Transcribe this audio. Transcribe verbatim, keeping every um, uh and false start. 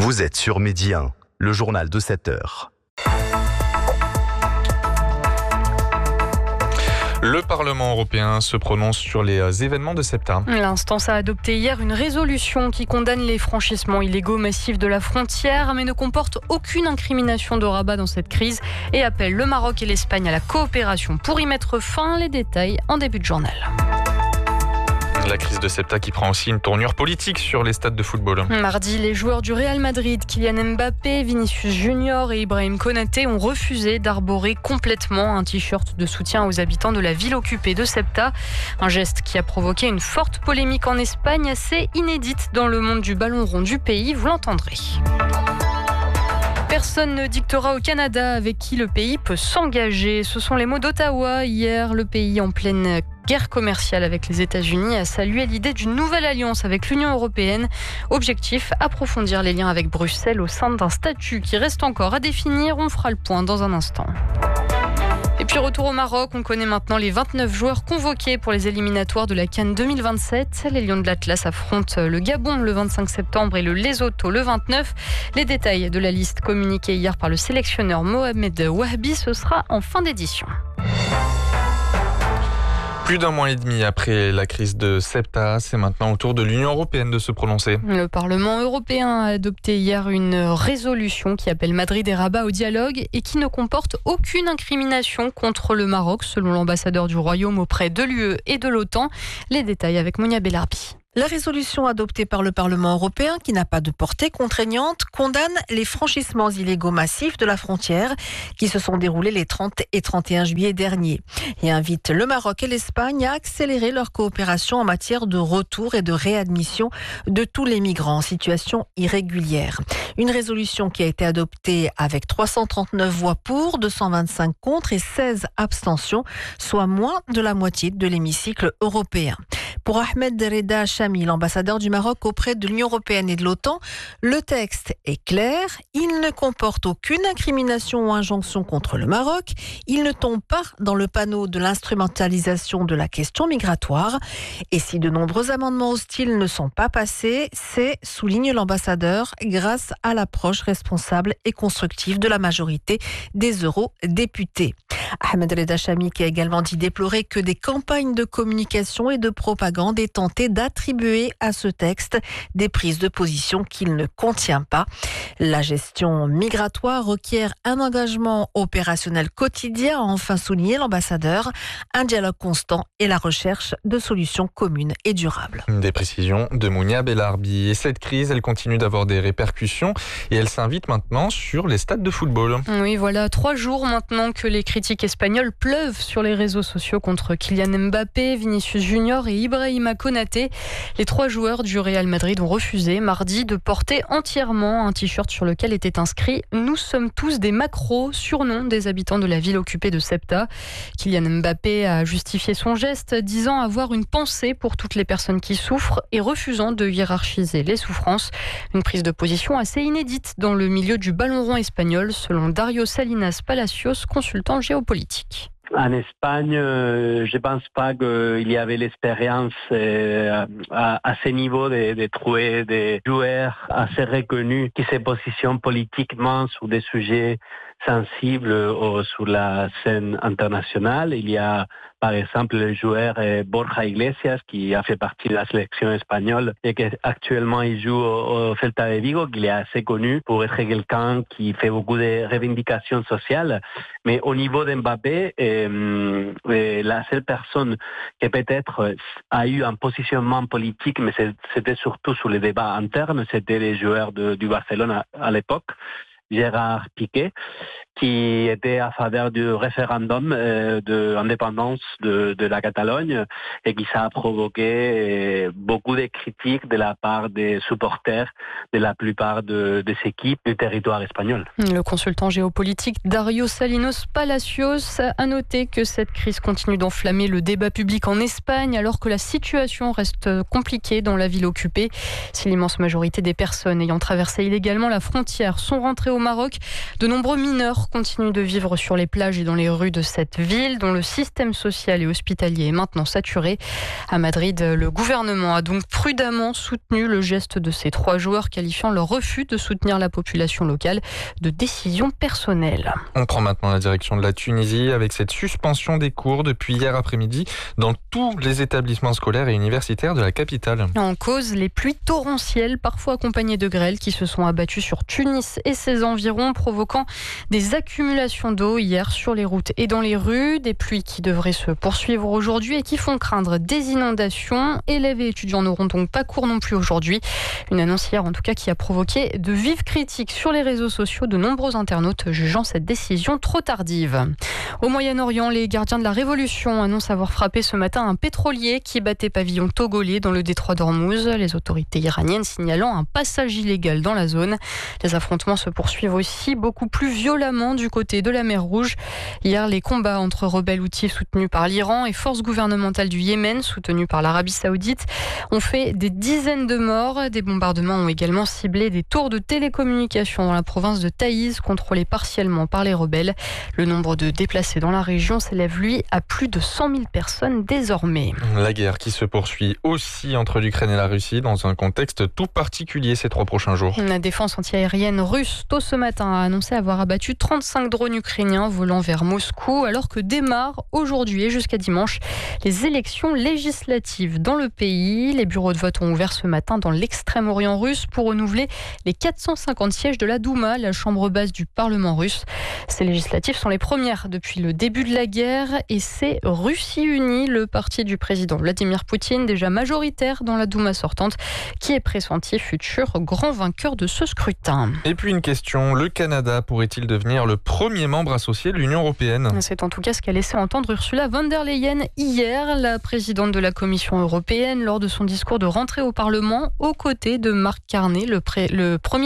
Vous êtes sur Midi un, le journal de sept heures. Le Parlement européen se prononce sur les événements de Ceuta. L'instance a adopté hier une résolution qui condamne les franchissements illégaux massifs de la frontière, mais ne comporte aucune incrimination de Rabat dans cette crise et appelle le Maroc et l'Espagne à la coopération pour y mettre fin. Les détails en début de journal. La crise de Ceuta qui prend aussi une tournure politique sur les stades de football. Mardi, les joueurs du Real Madrid, Kylian Mbappé, Vinicius Junior et Ibrahim Konaté ont refusé d'arborer complètement un t-shirt de soutien aux habitants de la ville occupée de Ceuta. Un geste qui a provoqué une forte polémique en Espagne, assez inédite dans le monde du ballon rond du pays, vous l'entendrez. Personne ne dictera au Canada avec qui le pays peut s'engager. Ce sont les mots d'Ottawa. Hier, le pays en pleine guerre commerciale avec les États-Unis a salué l'idée d'une nouvelle alliance avec l'Union européenne. Objectif, approfondir les liens avec Bruxelles au sein d'un statut qui reste encore à définir. On fera le point dans un instant. Et puis retour au Maroc, on connaît maintenant les vingt-neuf joueurs convoqués pour les éliminatoires de la CAN deux mille vingt-sept. Les Lions de l'Atlas affrontent le Gabon le vingt-cinq septembre et le Lesotho le vingt-neuf. Les détails de la liste communiquée hier par le sélectionneur Mohamed Wahbi, ce sera en fin d'édition. Plus d'un mois et demi après la crise de Ceuta, c'est maintenant au tour de l'Union européenne de se prononcer. Le Parlement européen a adopté hier une résolution qui appelle Madrid et Rabat au dialogue et qui ne comporte aucune incrimination contre le Maroc, selon l'ambassadeur du Royaume auprès de l'U E et de l'OTAN. Les détails avec Monia Bellarbi. La résolution adoptée par le Parlement européen, qui n'a pas de portée contraignante, condamne les franchissements illégaux massifs de la frontière qui se sont déroulés les trente et trente et un juillet dernier et invite le Maroc et l'Espagne à accélérer leur coopération en matière de retour et de réadmission de tous les migrants en situation irrégulière. Une résolution qui a été adoptée avec trois cent trente-neuf voix pour, deux cent vingt-cinq contre et seize abstentions, soit moins de la moitié de l'hémicycle européen. Pour Ahmed Reda Chami, l'ambassadeur du Maroc auprès de l'Union européenne et de l'OTAN, le texte est clair. Il ne comporte aucune incrimination ou injonction contre le Maroc. Il ne tombe pas dans le panneau de l'instrumentalisation de la question migratoire. Et si de nombreux amendements hostiles ne sont pas passés, c'est, souligne l'ambassadeur, grâce à l'approche responsable et constructive de la majorité des eurodéputés. Ahmed Reda Chami qui a également dit déplorer que des campagnes de communication et de propagande aient tenté d'attribuer à ce texte des prises de position qu'il ne contient pas. La gestion migratoire requiert un engagement opérationnel quotidien, a enfin souligné l'ambassadeur, un dialogue constant et la recherche de solutions communes et durables. Des précisions de Monia Bellarbi. Et cette crise, elle continue d'avoir des répercussions et elle s'invite maintenant sur les stades de football. Oui, voilà, trois jours maintenant que les critiques espagnols pleuvent sur les réseaux sociaux contre Kylian Mbappé, Vinicius Junior et Ibrahima Konaté. Les trois joueurs du Real Madrid ont refusé mardi de porter entièrement un t-shirt sur lequel était inscrit « Nous sommes tous des macros », surnom des habitants de la ville occupée de Ceuta. Kylian Mbappé a justifié son geste, disant avoir une pensée pour toutes les personnes qui souffrent et refusant de hiérarchiser les souffrances. Une prise de position assez inédite dans le milieu du ballon rond espagnol, selon Dario Salinas Palacios, consultant géopolitique. En Espagne, euh, je pense pas qu'il y avait l'expérience euh, à, à ce niveau de, de trouver des joueurs assez reconnus qui se positionnent politiquement sur des sujets sensibles ou sur la scène internationale. Il y a par exemple le joueur euh, Borja Iglesias qui a fait partie de la sélection espagnole et qui actuellement il joue au, au Celta de Vigo, qu'il est assez connu pour être quelqu'un qui fait beaucoup de revendications sociales. Mais au niveau d'Mbappé, euh, euh, la seule personne qui peut-être a eu un positionnement politique, mais c'était surtout sur les débats internes, c'était les joueurs de, du Barcelone à, à l'époque, Gérard Piqué, qui était à faveur du référendum euh, d'indépendance de, de la Catalogne et qui ça a provoqué euh, beaucoup de critiques de la part des supporters de la plupart de, des équipes du territoire espagnol. Le consultant géopolitique Dario Salinas Palacios a noté que cette crise continue d'enflammer le débat public en Espagne alors que la situation reste compliquée dans la ville occupée. Si l'immense majorité des personnes ayant traversé illégalement la frontière sont rentrées au au Maroc. De nombreux mineurs continuent de vivre sur les plages et dans les rues de cette ville, dont le système social et hospitalier est maintenant saturé. À Madrid, le gouvernement a donc prudemment soutenu le geste de ces trois joueurs, qualifiant leur refus de soutenir la population locale de décision personnelle. On prend maintenant la direction de la Tunisie avec cette suspension des cours depuis hier après-midi dans tous les établissements scolaires et universitaires de la capitale. En cause, les pluies torrentielles, parfois accompagnées de grêle, qui se sont abattues sur Tunis et ses environs, provoquant des accumulations d'eau hier sur les routes et dans les rues. Des pluies qui devraient se poursuivre aujourd'hui et qui font craindre des inondations. Élèves et étudiants n'auront donc pas cours non plus aujourd'hui. Une annonce hier en tout cas qui a provoqué de vives critiques sur les réseaux sociaux, de nombreux internautes jugeant cette décision trop tardive. Au Moyen-Orient, les gardiens de la Révolution annoncent avoir frappé ce matin un pétrolier qui battait pavillon togolais dans le détroit d'Ormuz. Les autorités iraniennes signalant un passage illégal dans la zone. Les affrontements se poursuivent aussi beaucoup plus violemment du côté de la mer Rouge. Hier, les combats entre rebelles houthis soutenus par l'Iran et forces gouvernementales du Yémen soutenues par l'Arabie Saoudite ont fait des dizaines de morts. Des bombardements ont également ciblé des tours de télécommunications dans la province de Taïz, contrôlée partiellement par les rebelles. Le nombre de déplacés dans la région s'élève, lui, à plus de cent mille personnes désormais. La guerre qui se poursuit aussi entre l'Ukraine et la Russie dans un contexte tout particulier ces trois prochains jours. La défense antiaérienne russe, tôt ce matin, a annoncé avoir abattu trente-cinq drones ukrainiens volant vers Moscou, alors que démarrent aujourd'hui et jusqu'à dimanche les élections législatives dans le pays. Les bureaux de vote ont ouvert ce matin dans l'extrême-orient russe pour renouveler les quatre cent cinquante sièges de la Douma, la chambre basse du Parlement russe. Ces législatives sont les premières depuis le début de la guerre et c'est Russie Unie, le parti du président Vladimir Poutine, déjà majoritaire dans la Douma sortante, qui est pressenti futur grand vainqueur de ce scrutin. Et puis une question, le Canada pourrait-il devenir le premier membre associé de l'Union européenne ? C'est en tout cas ce qu'a laissé entendre Ursula von der Leyen hier, la présidente de la Commission européenne, lors de son discours de rentrée au Parlement, aux côtés de Mark Carney, le, pré- le premier